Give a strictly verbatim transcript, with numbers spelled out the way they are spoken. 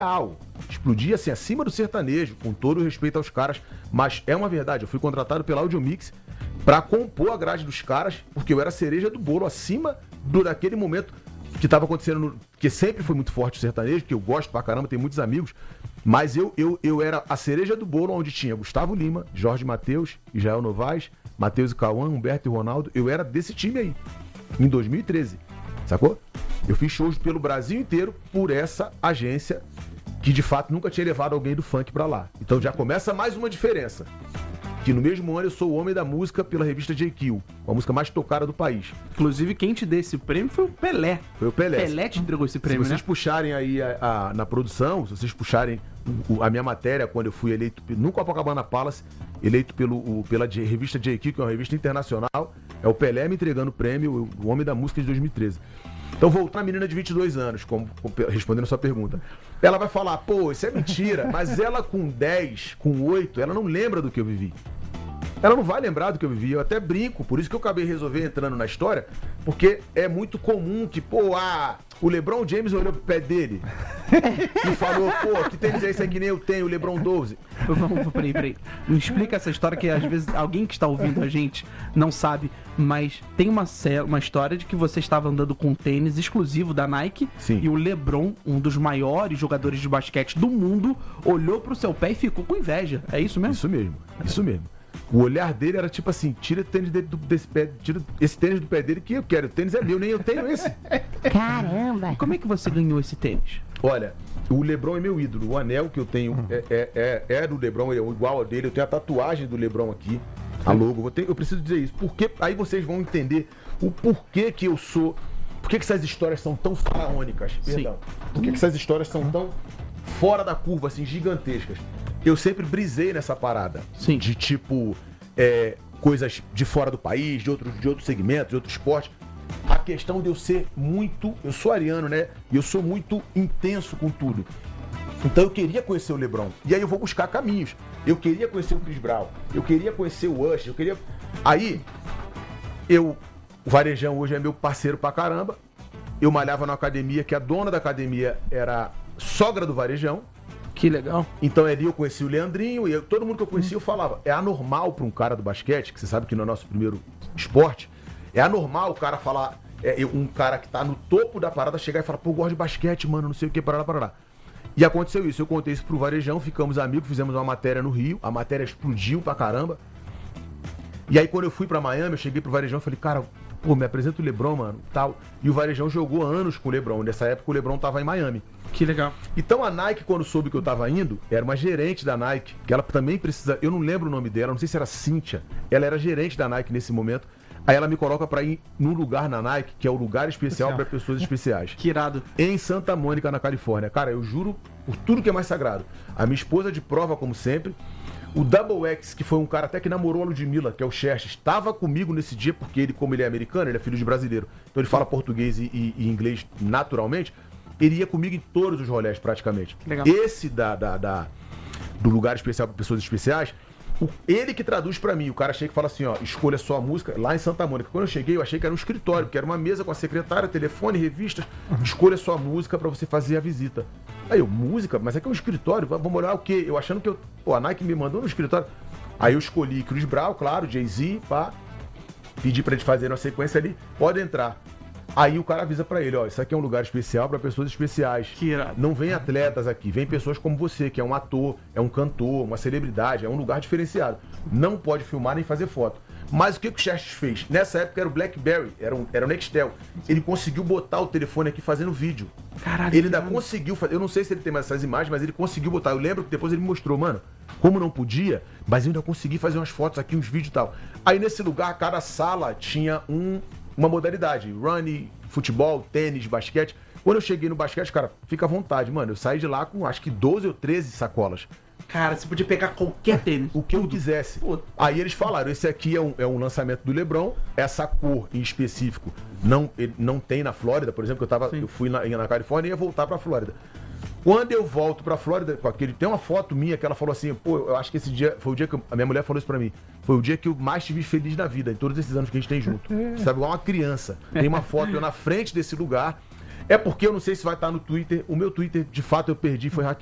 surreal. Explodia assim, acima do sertanejo, com todo o respeito aos caras. Mas é uma verdade, eu fui contratado pela Audiomix pra compor a grade dos caras, porque eu era a cereja do bolo, acima do, daquele momento que tava acontecendo, no, que sempre foi muito forte o sertanejo, que eu gosto pra caramba, tenho muitos amigos, mas eu, eu, eu era a cereja do bolo, onde tinha Gustavo Lima, Jorge Mateus, Israel Novaes, Matheus e Cauã, Humberto e Ronaldo. Eu era desse time aí, em dois mil e treze, sacou? Eu fiz shows pelo Brasil inteiro por essa agência que de fato nunca tinha levado alguém do funk pra lá. Então já começa mais uma diferença. Que no mesmo ano eu sou o homem da música pela revista J Q, a música mais tocada do país. Inclusive, quem te deu esse prêmio foi o Pelé. Foi o Pelé. Pelé te entregou esse prêmio, Se vocês né? puxarem aí a, a, na produção, se vocês puxarem o, a minha matéria, quando eu fui eleito no Copacabana Palace, eleito pelo, o, pela J, revista J Q, que é uma revista internacional, é o Pelé me entregando o prêmio, o homem da música de dois mil e treze. Então, voltando a menina de vinte e dois anos, como, como, respondendo a sua pergunta. Ela vai falar, pô, isso é mentira, mas ela com dez, com oito, ela não lembra do que eu vivi. Ela não vai lembrar do que eu vivi, eu até brinco, por isso que eu acabei resolvendo entrando na história, porque é muito comum que, pô, ah, o LeBron James olhou pro pé dele e falou, pô, que tênis é esse aí que nem eu tenho, o LeBron doze. Vamos, peraí, peraí. Me explica essa história que às vezes alguém que está ouvindo a gente não sabe, mas tem uma, uma história de que você estava andando com um tênis exclusivo da Nike. Sim. E o LeBron, um dos maiores jogadores de basquete do mundo, olhou pro seu pé e ficou com inveja. É isso mesmo? Isso mesmo, isso mesmo. O olhar dele era tipo assim, tira o tênis dele do, desse pé, tira esse tênis do pé dele que eu quero, o tênis é meu, nem eu tenho esse. Caramba! E como é que você ganhou esse tênis? Olha, o LeBron é meu ídolo, o anel que eu tenho é, é, é, é do LeBron, ele é igual ao dele, eu tenho a tatuagem do LeBron aqui, a logo, eu, tenho, eu preciso dizer isso, porque aí vocês vão entender o porquê que eu sou, por que essas histórias são tão faraônicas, perdão, por que essas histórias são tão fora da curva, assim, gigantescas. Eu sempre brisei nessa parada. Sim. De tipo, é, coisas de fora do país, de outros de outro segmentos, de outro esporte. A questão de eu ser muito... Eu sou ariano, né? E eu sou muito intenso com tudo. Então eu queria conhecer o LeBron. E aí eu vou buscar caminhos. Eu queria conhecer o Chris Brown. Eu queria conhecer o Usher. Eu queria... Aí, eu... O Varejão hoje é meu parceiro pra caramba. Eu malhava na academia, que a dona da academia era sogra do Varejão. Que legal. Então ali eu conheci o Leandrinho e eu, todo mundo que eu conhecia eu falava, é anormal para um cara do basquete, que você sabe que no nosso primeiro esporte, é anormal o cara falar, é, um cara que tá no topo da parada chegar e falar, pô, eu gosto de basquete, mano, não sei o que, parará, parará. E aconteceu isso, eu contei isso pro Varejão, ficamos amigos, fizemos uma matéria no Rio, a matéria explodiu pra caramba. E aí quando eu fui pra Miami, eu cheguei pro Varejão e falei, cara, pô, me apresenta o LeBron, mano, tal. E o Varejão jogou anos com o LeBron, nessa época o LeBron tava em Miami. Que legal. Então a Nike, quando soube que eu tava indo, era uma gerente da Nike, que ela também precisa, eu não lembro o nome dela, não sei se era Cíntia, ela era gerente da Nike nesse momento. Aí ela me coloca pra ir num lugar na Nike, que é o lugar especial para pessoas especiais. Que irado. Em Santa Mônica, na Califórnia. Cara, eu juro por tudo que é mais sagrado. A minha esposa de prova, como sempre. O Double X, que foi um cara até que namorou a Ludmilla, que é o Xerxes, estava comigo nesse dia, porque ele, como ele é americano, ele é filho de brasileiro, então ele fala português e, e, e inglês naturalmente, ele ia comigo em todos os rolés, praticamente. Legal. Esse da, da, da, do lugar especial para pessoas especiais, o, ele que traduz pra mim, o cara chega e fala assim, ó, escolha só a música, lá em Santa Mônica. Quando eu cheguei, eu achei que era um escritório, que era uma mesa com a secretária, telefone, revistas, escolha só a música pra você fazer a visita. Aí eu, música? Mas é que é um escritório, vamos olhar o quê? Eu achando que eu, pô, a Nike me mandou no escritório. Aí eu escolhi Chris Brown, claro, Jay-Z, pá, pedi pra eles fazerem uma sequência ali, pode entrar. Aí o cara avisa pra ele, ó, isso aqui é um lugar especial pra pessoas especiais. Que irado. Não vem atletas aqui, vem pessoas como você, que é um ator, é um cantor, uma celebridade, é um lugar diferenciado. Não pode filmar nem fazer foto. Mas o que, que o Xerxes fez? Nessa época era o BlackBerry, era, um, era o Nextel. Ele conseguiu botar o telefone aqui fazendo vídeo. Caralho. Ele ainda conseguiu fazer, eu não sei se ele tem mais essas imagens, mas ele conseguiu botar. Eu lembro que depois ele me mostrou, mano, como não podia, mas eu ainda consegui fazer umas fotos aqui, uns vídeos e tal. Aí nesse lugar, cada sala tinha um, uma modalidade, running, futebol, tênis, basquete. Quando eu cheguei no basquete, cara, fica à vontade, mano. Eu saí de lá com acho que doze ou treze sacolas. Cara, você podia pegar qualquer tênis. O que eu quisesse. Puta. Aí eles falaram, esse aqui é um, é um lançamento do LeBron, essa cor em específico não, ele não tem na Flórida, por exemplo, que eu, tava, eu fui na, na Califórnia e ia voltar pra Flórida. Quando eu volto pra Flórida, com aquele, tem uma foto minha que ela falou assim, pô, eu acho que esse dia, foi o dia que eu, a minha mulher falou isso pra mim, foi o dia que eu mais te vi feliz na vida, em todos esses anos que a gente tem junto. Você sabe, igual uma criança. Tem uma foto eu na frente desse lugar, É porque eu não sei se vai estar no Twitter. O meu Twitter, de fato, eu perdi, foi hackeado.